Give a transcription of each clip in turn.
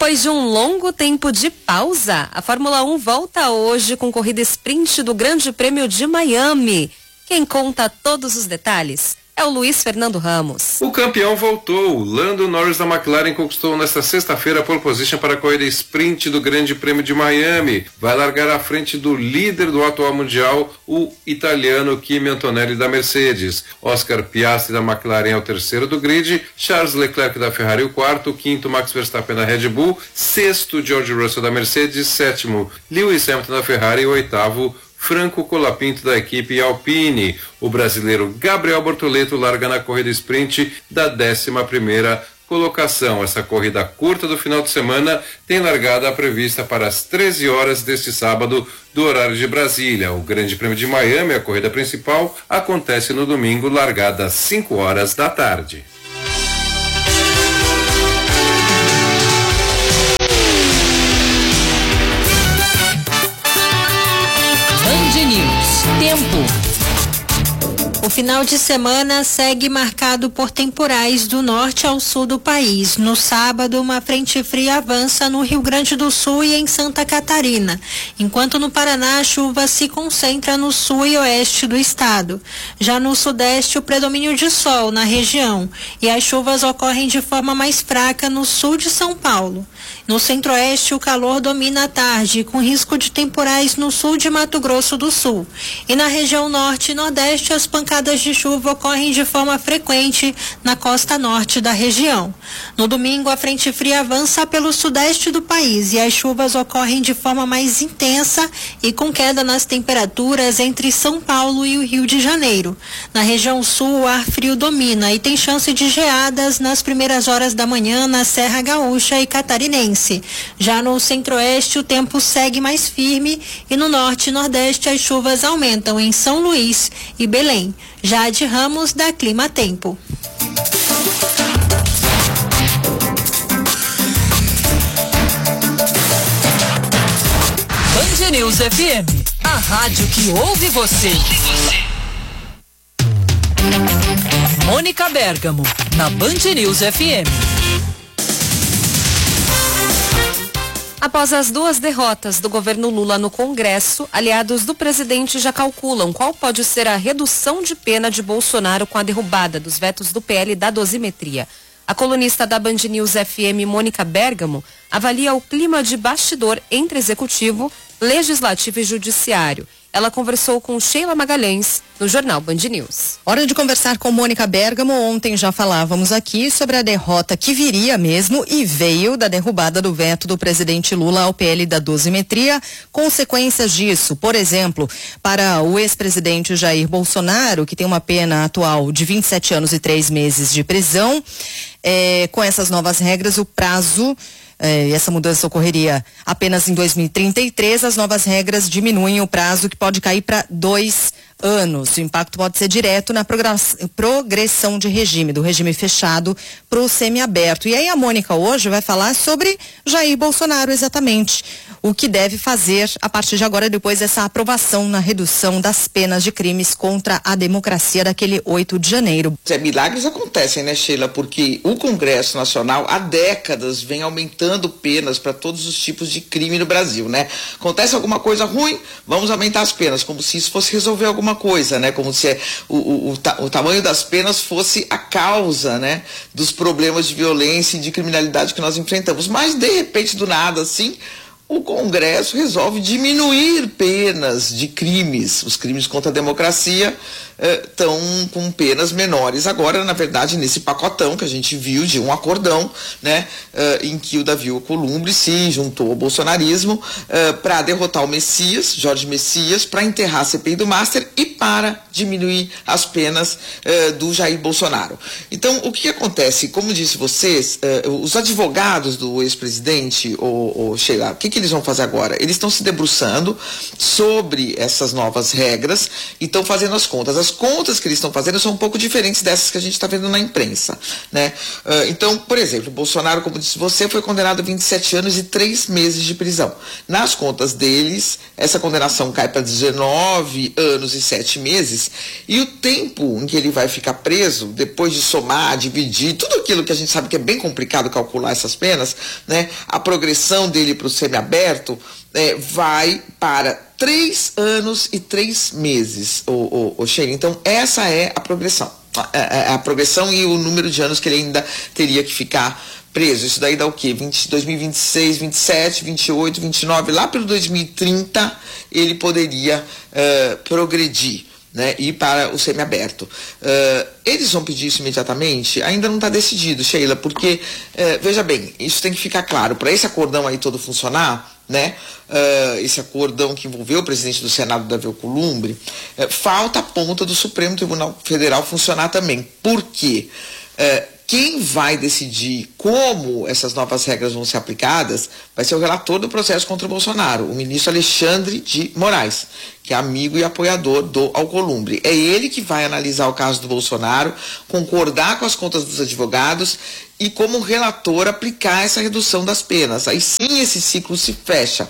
Depois de um longo tempo de pausa, a Fórmula 1 volta hoje com corrida sprint do Grande Prêmio de Miami. Quem conta todos os detalhes é o Luiz Fernando Ramos. O campeão voltou. Lando Norris da McLaren conquistou nesta sexta-feira a pole position para a corrida sprint do Grande Prêmio de Miami. Vai largar à frente do líder do atual mundial, o italiano Kimi Antonelli da Mercedes. Oscar Piastri da McLaren é o terceiro do grid, Charles Leclerc da Ferrari o quarto, quinto Max Verstappen da Red Bull, sexto George Russell da Mercedes, sétimo Lewis Hamilton da Ferrari e oitavo Franco Colapinto da equipe Alpine. O brasileiro Gabriel Bortoleto larga na corrida sprint da 11ª colocação. Essa corrida curta do final de semana tem largada prevista para as 13 horas deste sábado do horário de Brasília. O Grande Prêmio de Miami, a corrida principal, acontece no domingo, largada às 5 horas da tarde. Tempo. O final de semana segue marcado por temporais do norte ao sul do país. No sábado, uma frente fria avança no Rio Grande do Sul e em Santa Catarina, enquanto no Paraná a chuva se concentra no sul e oeste do estado. Já no sudeste, o predomínio de sol na região e as chuvas ocorrem de forma mais fraca no sul de São Paulo. No centro-oeste, o calor domina à tarde, com risco de temporais no sul de Mato Grosso do Sul. E na região norte e nordeste, as pancadas de chuva ocorrem de forma frequente na costa norte da região. No domingo, a frente fria avança pelo sudeste do país e as chuvas ocorrem de forma mais intensa e com queda nas temperaturas entre São Paulo e o Rio de Janeiro. Na região sul, o ar frio domina e tem chance de geadas nas primeiras horas da manhã na Serra Gaúcha e Catarinense. Já no centro-oeste, o tempo segue mais firme e no norte e nordeste as chuvas aumentam em São Luís e Belém. Jade Ramos, da Clima Tempo. Band News FM, a rádio que ouve você. Mônica Bergamo, na Band News FM. Após as duas derrotas do governo Lula no Congresso, aliados do presidente já calculam qual pode ser a redução de pena de Bolsonaro com a derrubada dos vetos do PL da dosimetria. A colunista da Band News FM, Mônica Bergamo, avalia o clima de bastidor entre executivo, legislativo e judiciário. Ela conversou com Sheila Magalhães no jornal Band News. Hora de conversar com Mônica Bergamo. Ontem já falávamos aqui sobre a derrota que viria mesmo e veio da derrubada do veto do presidente Lula ao PL da dosimetria. Consequências disso, por exemplo, para o ex-presidente Jair Bolsonaro, que tem uma pena atual de 27 anos e 3 meses de prisão. Com essas novas regras, o prazo... essa mudança ocorreria apenas em 2033. As novas regras diminuem o prazo, que pode cair para 2 anos. O impacto pode ser direto na progressão de regime, do regime fechado para o semiaberto. E aí a Mônica hoje vai falar sobre Jair Bolsonaro, exatamente o que deve fazer a partir de agora, depois dessa aprovação na redução das penas de crimes contra a democracia daquele 8 de janeiro. Milagres acontecem, né, Sheila? Porque o Congresso Nacional há décadas vem aumentando penas para todos os tipos de crime no Brasil, né? Acontece alguma coisa ruim, vamos aumentar as penas, como se isso fosse resolver alguma coisa, né? Como se o tamanho das penas fosse a causa, né, dos problemas de violência e de criminalidade que nós enfrentamos. Mas, de repente, do nada, assim, o Congresso resolve diminuir penas de crimes. Os crimes contra a democracia estão com penas menores. Agora, na verdade, nesse pacotão que a gente viu de um acordão, né, em que o Davi Alcolumbre se juntou ao bolsonarismo para derrotar o Messias, Jorge Messias, para enterrar a CPI do Master e para diminuir as penas do Jair Bolsonaro. Então, o que acontece? Como disse vocês, os advogados do ex-presidente, Sheila, o que eles vão fazer agora? Eles estão se debruçando sobre essas novas regras e estão fazendo as contas. As as contas que eles estão fazendo são um pouco diferentes dessas que a gente está vendo na imprensa, né? Então, por exemplo, Bolsonaro, como disse você, foi condenado a 27 anos e 3 meses de prisão. Nas contas deles, essa condenação cai para 19 anos e 7 meses, e o tempo em que ele vai ficar preso, depois de somar, dividir, tudo aquilo que a gente sabe que é bem complicado calcular essas penas, né? A progressão dele para o semiaberto vai para 3 anos e 3 meses, Sheila. Então, essa é a progressão. A progressão e o número de anos que ele ainda teria que ficar preso. Isso daí dá o quê? 2026, 27, 28, 29, lá pelo 2030 ele poderia progredir, né, ir para o semiaberto. Eles vão pedir isso imediatamente? Ainda não está decidido, Sheila, porque, veja bem, isso tem que ficar claro. Para esse acordão aí todo funcionar, né, esse acordão que envolveu o presidente do Senado, Davi Alcolumbre, falta a ponta do Supremo Tribunal Federal funcionar também. Por quê? Quem vai decidir como essas novas regras vão ser aplicadas vai ser o relator do processo contra o Bolsonaro, o ministro Alexandre de Moraes, que é amigo e apoiador do Alcolumbre. É ele que vai analisar o caso do Bolsonaro, concordar com as contas dos advogados e, como relator, aplicar essa redução das penas. Aí sim esse ciclo se fecha,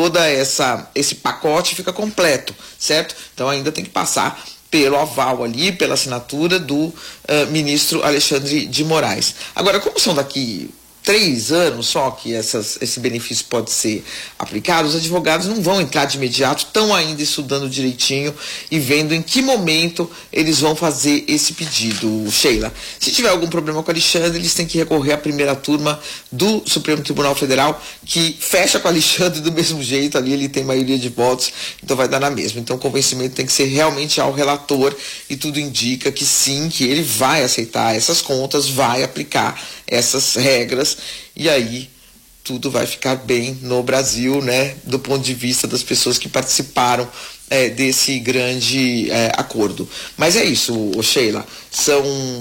esse pacote fica completo, certo? Então ainda tem que passar pelo aval ali, pela assinatura do ministro Alexandre de Moraes. Agora, como são daqui 3 anos só que esse benefício pode ser aplicado, os advogados não vão entrar de imediato, estão ainda estudando direitinho e vendo em que momento eles vão fazer esse pedido, Sheila. Se tiver algum problema com o Alexandre, eles têm que recorrer à primeira turma do Supremo Tribunal Federal, que fecha com o Alexandre do mesmo jeito, ali ele tem maioria de votos, então vai dar na mesma. Então o convencimento tem que ser realmente ao relator, e tudo indica que sim, que ele vai aceitar essas contas, vai aplicar essas regras, e aí tudo vai ficar bem no Brasil, né, do ponto de vista das pessoas que participaram desse grande acordo. Mas é isso, Sheila, são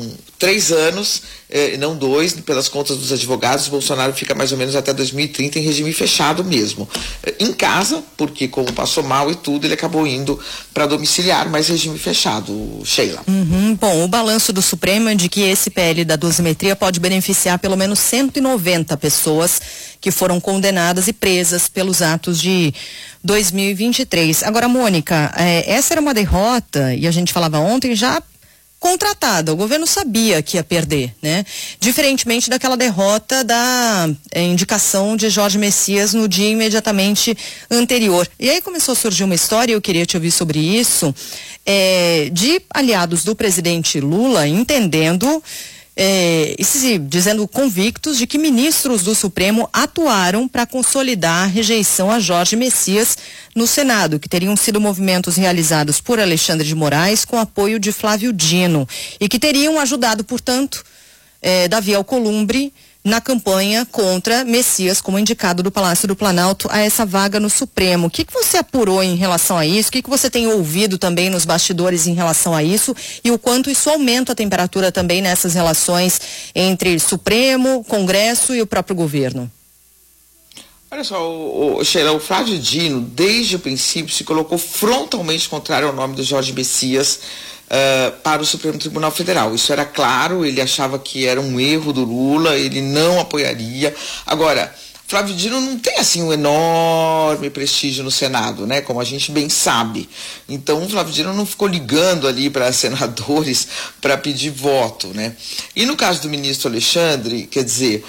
3 anos, não 2, pelas contas dos advogados. Bolsonaro fica mais ou menos até 2030 em regime fechado mesmo. Em casa, porque como passou mal e tudo, ele acabou indo para domiciliar, mas regime fechado, Sheila. Bom, o balanço do Supremo é de que esse PL da dosimetria pode beneficiar pelo menos 190 pessoas que foram condenadas e presas pelos atos de 2023. Agora, Mônica, essa era uma derrota, e a gente falava ontem, já contratada. O governo sabia que ia perder, né? Diferentemente daquela derrota da indicação de Jorge Messias no dia imediatamente anterior. E aí começou a surgir uma história, eu queria te ouvir sobre isso, de aliados do presidente Lula entendendo, dizendo convictos de que ministros do Supremo atuaram para consolidar a rejeição a Jorge Messias no Senado, que teriam sido movimentos realizados por Alexandre de Moraes com apoio de Flávio Dino e que teriam ajudado, portanto, Davi Alcolumbre na campanha contra Messias como indicado do Palácio do Planalto a essa vaga no Supremo. O que você apurou em relação a isso? O que você tem ouvido também nos bastidores em relação a isso? E o quanto isso aumenta a temperatura também nessas relações entre Supremo, Congresso e o próprio governo? Olha só, Sheila, o Flávio Dino, desde o princípio, se colocou frontalmente contrário ao nome do Jorge Messias para o Supremo Tribunal Federal. Isso era claro, ele achava que era um erro do Lula, ele não apoiaria. Agora, Flávio Dino não tem assim um enorme prestígio no Senado, né? Como a gente bem sabe. Então, o Flávio Dino não ficou ligando ali para senadores para pedir voto, né? E no caso do ministro Alexandre, quer dizer,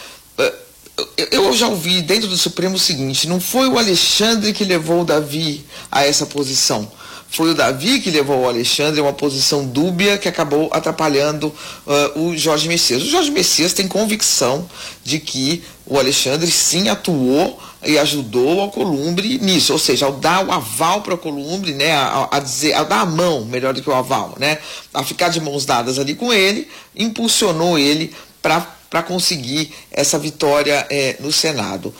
eu já ouvi dentro do Supremo o seguinte: não foi o Alexandre que levou o Davi a essa posição. Foi o Davi que levou o Alexandre a uma posição dúbia que acabou atrapalhando o Jorge Messias. O Jorge Messias tem convicção de que o Alexandre sim atuou e ajudou o Alcolumbre nisso, ou seja, ao dar o aval para o Alcolumbre, né, a dar a mão, melhor do que o aval, né, a ficar de mãos dadas ali com ele, impulsionou ele para conseguir essa vitória no Senado.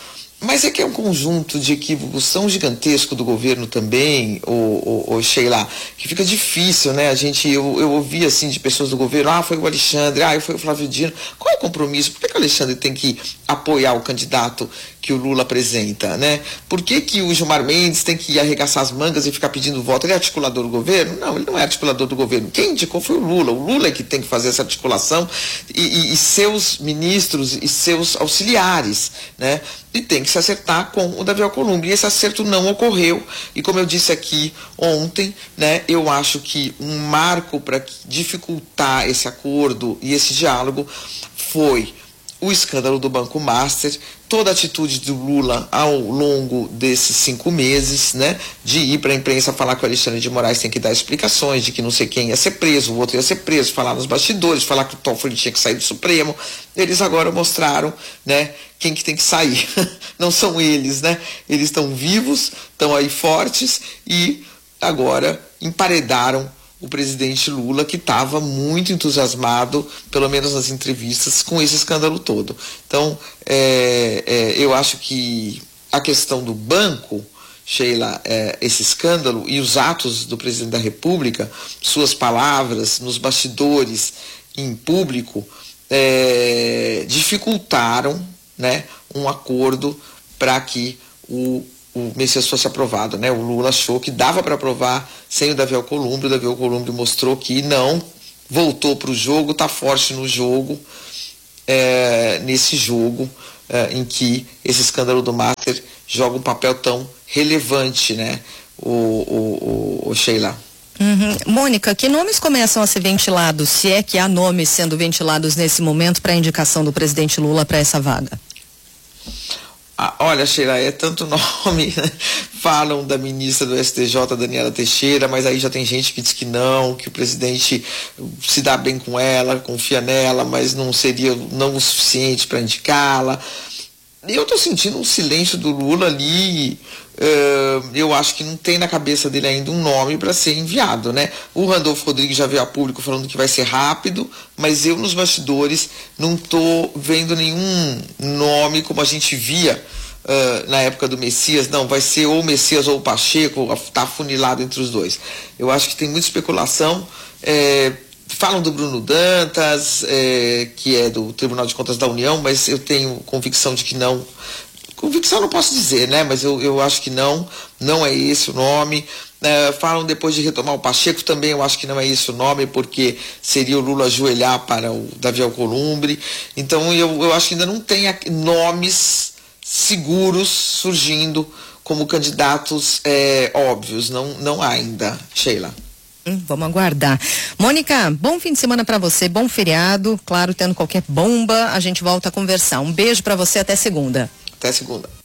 Mas é que é um conjunto de equívocos tão gigantesco do governo também, o Sheila, que fica difícil, né? Eu ouvi assim de pessoas do governo, foi o Alexandre, foi o Flávio Dino. Qual é o compromisso? Por que o Alexandre tem que apoiar o candidato que o Lula apresenta, né? Por que o Gilmar Mendes tem que arregaçar as mangas e ficar pedindo voto? Ele é articulador do governo? Não, ele não é articulador do governo. Quem indicou foi o Lula. O Lula é que tem que fazer essa articulação e seus ministros e seus auxiliares, né? E tem que se acertar com o Davi Alcolumbre. E esse acerto não ocorreu. E como eu disse aqui ontem, né, eu acho que um marco para dificultar esse acordo e esse diálogo foi o escândalo do Banco Master, toda a atitude do Lula ao longo desses 5 meses, né, de ir para a imprensa falar que o Alexandre de Moraes tem que dar explicações, de que não sei quem ia ser preso, o outro ia ser preso, falar nos bastidores, falar que o Toffoli tinha que sair do Supremo. Eles agora mostraram, né, quem que tem que sair. Não são eles, né? Eles estão vivos, estão aí fortes e agora emparedaram o presidente Lula, que estava muito entusiasmado, pelo menos nas entrevistas, com esse escândalo todo. Então, eu acho que a questão do banco, Sheila, esse escândalo e os atos do presidente da República, suas palavras nos bastidores, em público, dificultaram, né, um acordo para que o Messias fosse aprovado, né? O Lula achou que dava para aprovar sem o Davi Alcolumbre. O Davi Alcolumbre mostrou que não, voltou para o jogo, está forte no jogo, nesse jogo em que esse escândalo do Master joga um papel tão relevante, né? O Sheila. Mônica, que nomes começam a ser ventilados, se é que há nomes sendo ventilados nesse momento para a indicação do presidente Lula para essa vaga? Olha, Sheila, é tanto nome, né? Falam da ministra do STJ, Daniela Teixeira, mas aí já tem gente que diz que não, que o presidente se dá bem com ela, confia nela, mas não seria não o suficiente para indicá-la. Eu estou sentindo um silêncio do Lula ali. Eu acho que não tem na cabeça dele ainda um nome para ser enviado, né? O Randolfo Rodrigues já veio a público falando que vai ser rápido, mas eu nos bastidores não estou vendo nenhum nome como a gente via na época do Messias. Não, vai ser ou o Messias ou o Pacheco, está afunilado entre os dois. Eu acho que tem muita especulação. Falam do Bruno Dantas, que é do Tribunal de Contas da União, mas eu tenho convicção de que não. Convicção não posso dizer, né? Mas eu acho que não é esse o nome. Falam depois de retomar o Pacheco, também eu acho que não é esse o nome, porque seria o Lula ajoelhar para o Davi Alcolumbre. Então eu acho que ainda não tem nomes seguros surgindo como candidatos óbvios. Não há ainda, Sheila. Vamos aguardar. Mônica, bom fim de semana para você, bom feriado. Claro, tendo qualquer bomba, a gente volta a conversar. Um beijo para você, até segunda. Até segunda.